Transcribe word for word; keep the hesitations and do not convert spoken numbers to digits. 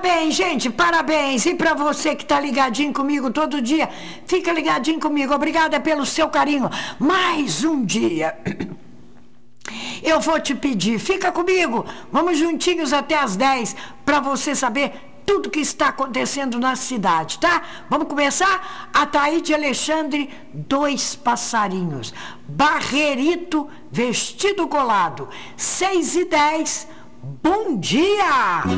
Parabéns, gente, parabéns. E para você que tá ligadinho comigo todo dia, fica ligadinho comigo. Obrigada pelo seu carinho. Mais um dia. Eu vou te pedir, fica comigo. Vamos juntinhos até as dez para você saber tudo que está acontecendo na cidade, tá? Vamos começar? Ataíde Alexandre, dois passarinhos. Barrerito, vestido colado. seis e dez. Bom dia!